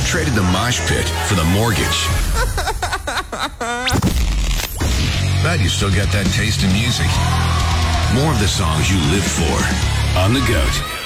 traded the mosh pit for the mortgage. But you still got that taste in music. More of the songs you live for on The GOAT.